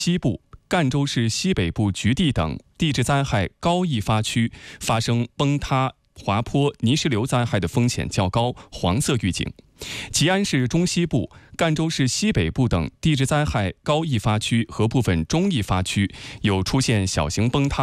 西部、赣州市西北部局地等地质灾害高易发区发生崩塌、滑坡、泥石流灾害的风险较高，黄色预警。吉安市中西部、赣州市西北部等地质灾害高易发区和部分中易发区有出现小型崩塌。